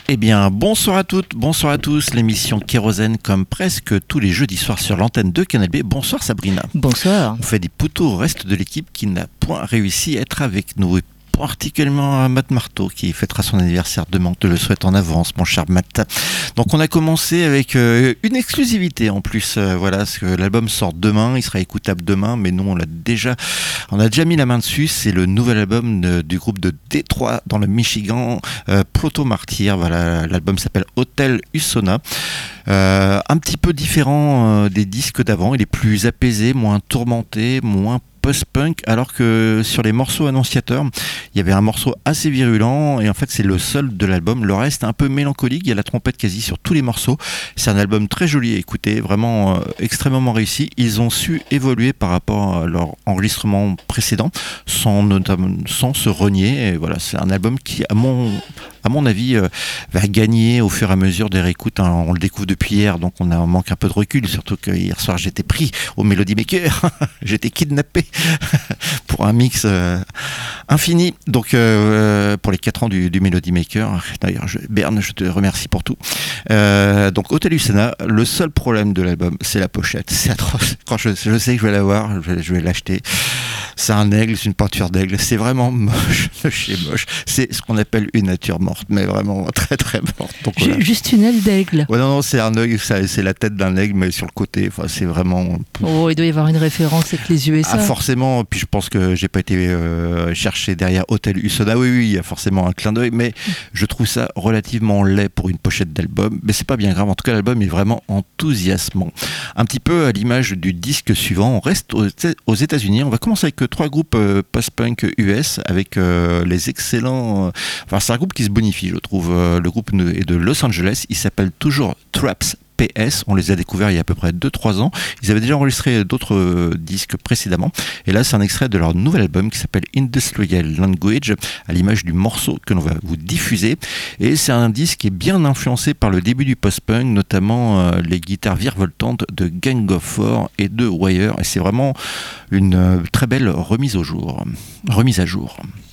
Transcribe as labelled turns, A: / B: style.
A: Eh bien, bonsoir à toutes, bonsoir à tous. L'émission Kérosène, comme presque tous les jeudis soirs sur l'antenne de Canal B. Bonsoir Sabrina.
B: Bonsoir.
A: On fait des poteaux au reste de l'équipe qui n'a point réussi à être avec nous. Et particulièrement à Matt Marteau qui fêtera son anniversaire demain. On te le souhaite en avance, mon cher Matt. Donc on a commencé avec une exclusivité en plus. Voilà, parce que l'album sort demain, il sera écoutable demain, mais nous on a déjà mis la main dessus. C'est le nouvel album du groupe de Détroit dans le Michigan, Proto Martyr. Voilà, l'album s'appelle Hotel Usona. Un petit peu différent des disques d'avant. Il est plus apaisé, moins tourmenté, moins post-punk, alors que sur les morceaux annonciateurs, il y avait un morceau assez virulent et en fait c'est le seul de l'album. Le reste est un peu mélancolique, il y a la trompette quasi sur tous les morceaux. C'est un album très joli à écouter, vraiment extrêmement réussi. Ils ont su évoluer par rapport à leur enregistrement précédent sans se renier. Et voilà, c'est un album qui, à mon avis, va gagner au fur et à mesure des réécoutes. On le découvre depuis hier, donc on manque un peu de recul, surtout que hier soir j'étais pris au Melody Maker, j'étais kidnappé pour un mix infini. Donc pour les 4 ans du Melody Maker, d'ailleurs Berne, je te remercie pour tout. Donc Hotel Usona, le seul problème de l'album, c'est la pochette. C'est atroce. Quand je sais que je vais l'avoir, je vais l'acheter. C'est un aigle, c'est une peinture d'aigle. C'est vraiment moche, c'est moche. C'est ce qu'on appelle une nature morte, mais vraiment très très morte. Donc, voilà.
B: Juste une aile d'aigle.
A: Ouais, non, c'est un aigle, c'est la tête d'un aigle, mais sur le côté. Enfin, c'est vraiment.
B: Oh, il doit y avoir une référence avec les USA.
A: Ah, forcément. Puis je pense que j'ai pas été chercher derrière Hotel Usona. Oui, il y a forcément un clin d'œil, mais je trouve ça relativement laid pour une pochette d'album. Mais c'est pas bien grave. En tout cas, l'album est vraiment enthousiasmant. Un petit peu à l'image du disque suivant. On reste aux États-Unis. On va commencer avec 3 groupes post-punk US avec les excellents. Enfin, c'est un groupe qui se bonifie, je trouve. Le groupe est de Los Angeles. Il s'appelle toujours Traps PS. On les a découverts il y a à peu près 2-3 ans. Ils avaient déjà enregistré d'autres disques précédemment. Et là, c'est un extrait de leur nouvel album qui s'appelle Industrial Language, à l'image du morceau que l'on va vous diffuser. Et c'est un disque qui est bien influencé par le début du post-punk, notamment les guitares virevoltantes de Gang of Four et de Wire. Et c'est vraiment une très belle remise à jour.